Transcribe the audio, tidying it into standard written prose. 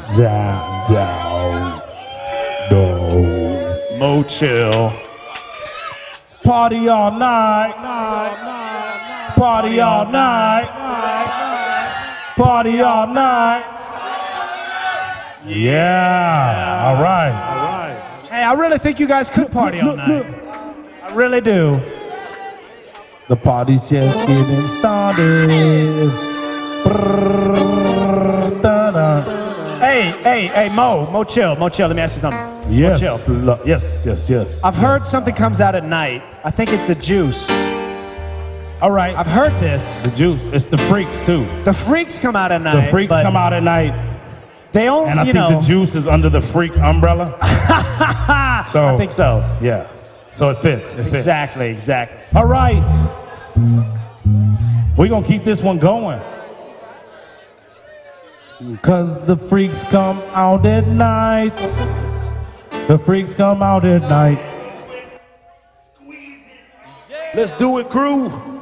down, no. Mo Chill. Party all night, party all night, party all night. Yeah, all right. Hey, I really think you guys could party all night. I really do. The party's just getting started. Hey, Mo Chill, let me ask you something. Yes, Mo Chill. yes. I've heard something comes out at night. I think it's the juice. All right. I've heard this. The juice. It's the freaks too. The freaks come out at night. The freaks come out at night. They don't, And I think the juice is under the freak umbrella. So I think so. Yeah. So it fits. It fits. Exactly. All right. We're going to keep this one going. Because the freaks come out at night. The freaks come out at night. Let's do it, crew.